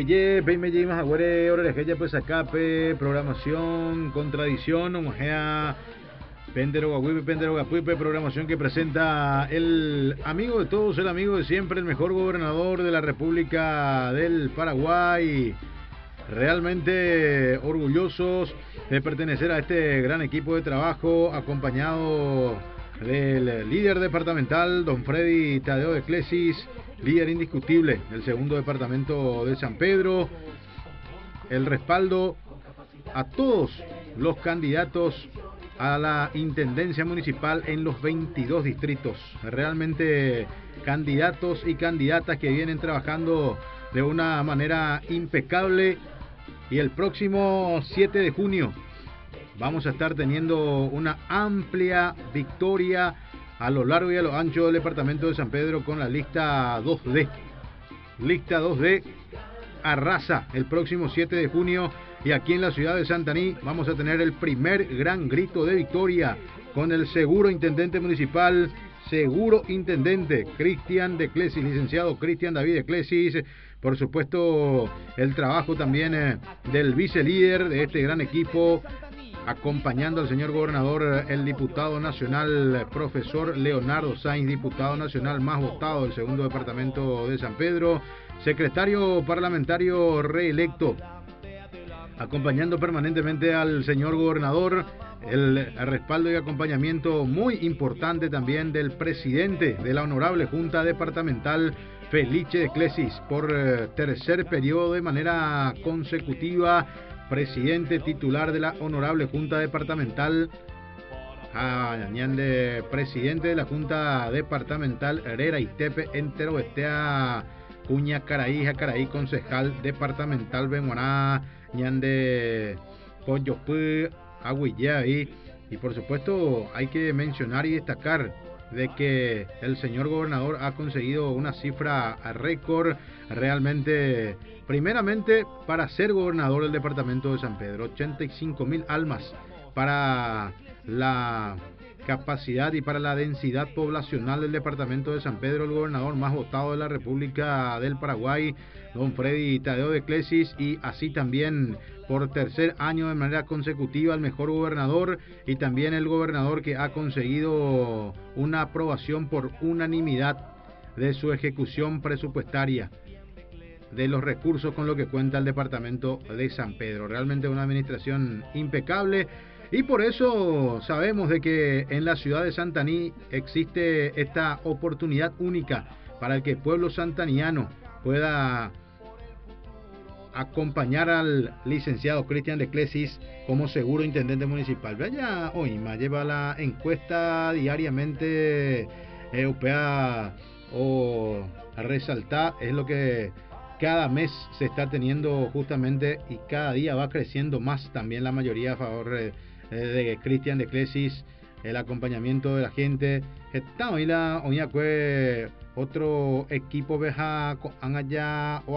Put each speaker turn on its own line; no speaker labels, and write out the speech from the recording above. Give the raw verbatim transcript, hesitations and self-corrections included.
Ye, pe me llevas a güere, ahora que ya pues acá, pe, programación, contradicción, omojea, pendero guaguipe, pendero guapuipe, programación que presenta el amigo de todos, el amigo de siempre, el mejor gobernador de la República del Paraguay. Realmente orgullosos de pertenecer a este gran equipo de trabajo, acompañado del líder departamental, don Freddy Tadeo de Clesis, líder indiscutible del segundo departamento de San Pedro. El respaldo a todos los candidatos a la intendencia municipal en los veintidós distritos. Realmente candidatos y candidatas que vienen trabajando de una manera impecable. Y el próximo siete de junio vamos a estar teniendo una amplia victoria a lo largo y a lo ancho del departamento de San Pedro con la lista dos D. Lista dos D arrasa el próximo siete de junio, y aquí en la ciudad de Santaní vamos a tener el primer gran grito de victoria con el seguro intendente municipal, seguro intendente Cristian de Clesis, licenciado Cristian David de Clesis. Por supuesto, el trabajo también eh, del vicelíder de este gran equipo, acompañando al señor gobernador, el diputado nacional, profesor Leonardo Sainz, diputado nacional más votado del segundo departamento de San Pedro, secretario parlamentario reelecto, acompañando permanentemente al señor gobernador. El respaldo y acompañamiento muy importante también del presidente de la honorable Junta Departamental, Felice de Clesis, por eh, tercer periodo de manera consecutiva, presidente titular de la honorable Junta Departamental, ah, ñande, presidente de la Junta Departamental Herrera Ixtepe Entero Estea Cuña Caraí, Jacaraí, concejal departamental Benguaná, ñande Poyopú, Agüillaví. Y por supuesto hay que mencionar y destacar de que el señor gobernador ha conseguido una cifra récord realmente, primeramente para ser gobernador del departamento de San Pedro, ochenta y cinco mil almas para la capacidad y para la densidad poblacional del departamento de San Pedro. El gobernador más votado de la República del Paraguay, don Freddy Tadeo de Clesis, y así también por tercer año de manera consecutiva el mejor gobernador, y también el gobernador que ha conseguido una aprobación por unanimidad de su ejecución presupuestaria, de los recursos con lo que cuenta el departamento de San Pedro. Realmente una administración impecable. Y por eso sabemos de que en la ciudad de Santaní existe esta oportunidad única para el que el pueblo santaniano pueda acompañar al licenciado Cristian de Clesis como seguro intendente municipal. Vaya, hoy me lleva la encuesta diariamente europea o a resaltar, es lo que cada mes se está teniendo justamente, y cada día va creciendo más también la mayoría a favor de de Cristian de Clesis, el acompañamiento de la gente. Está hoy la hoy otro equipo veja allá